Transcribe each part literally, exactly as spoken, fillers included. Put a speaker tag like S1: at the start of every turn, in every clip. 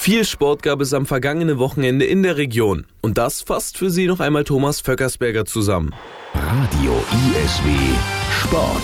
S1: Viel Sport gab es am vergangenen Wochenende in der Region. Und das fasst für Sie noch einmal Thomas Vöckersberger zusammen.
S2: Radio I S W Sport.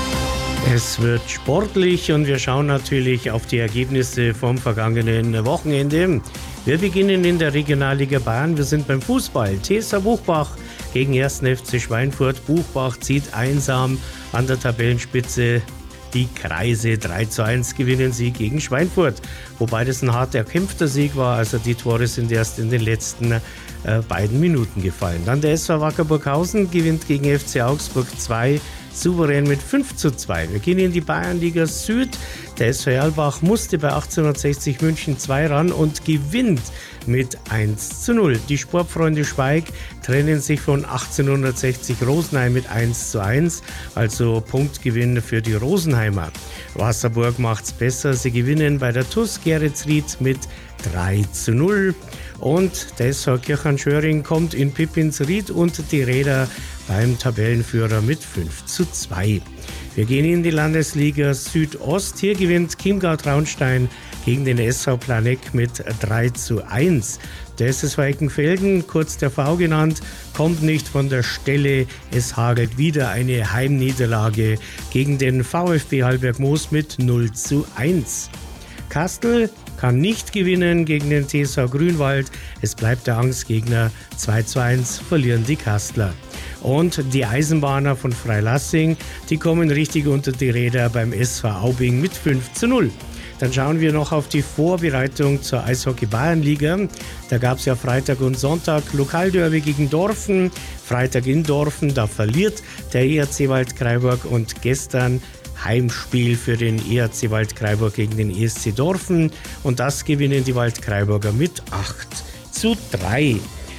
S3: Es wird sportlich und wir schauen natürlich auf die Ergebnisse vom vergangenen Wochenende. Wir beginnen in der Regionalliga Bayern. Wir sind beim Fußball. T S V Buchbach gegen ersten F C Schweinfurt. Buchbach zieht einsam an der Tabellenspitze die Kreise. drei zu eins gewinnen sie gegen Schweinfurt. Wobei das ein hart erkämpfter Sieg war. Also die Tore sind erst in den letzten äh, beiden Minuten gefallen. Dann der S V Wacker Burghausen gewinnt gegen F C Augsburg zwei souverän mit fünf zu zwei. Wir gehen in die Bayernliga Süd. Der S V Erlbach musste bei achtzehnhundertsechzig München zwei ran und gewinnt mit eins zu null. Die Sportfreunde Schweig trennen sich von achtzehnhundertsechzig Rosenheim mit eins zu eins, also Punktgewinn für die Rosenheimer. Wasserburg macht's besser, sie gewinnen bei der T U S Geretsried mit drei zu null. Und der S V Kirchheim-Schöring kommt in Pippinsried und die Räder beim Tabellenführer mit fünf zu zwei. Wir gehen in die Landesliga Südost. Hier gewinnt Chiemgau Traunstein gegen den S V Planegg mit drei zu eins. Der S S V Eckenfelden, kurz der V genannt, kommt nicht von der Stelle. Es hagelt wieder eine Heimniederlage gegen den VfB Hallberg-Moos mit null zu eins. Kastel kann nicht gewinnen gegen den T S V Grünwald. Es bleibt der Angstgegner. zwei zu eins verlieren die Kastler. Und die Eisenbahner von Freilassing, die kommen richtig unter die Räder beim S V Aubing mit fünf zu null. Dann schauen wir noch auf die Vorbereitung zur Eishockey-Bayernliga. Da gab es ja Freitag und Sonntag Lokalderby gegen Dorfen. Freitag in Dorfen, da verliert der E R C Waldkraiburg und gestern Heimspiel für den E R C Waldkraiburg gegen den E S C Dorfen. Und das gewinnen die Waldkraiburger mit acht zu drei.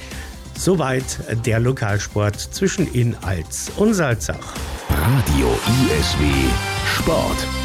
S3: Soweit der Lokalsport zwischen Inn, Alz und Salzach.
S2: Radio I S W Sport.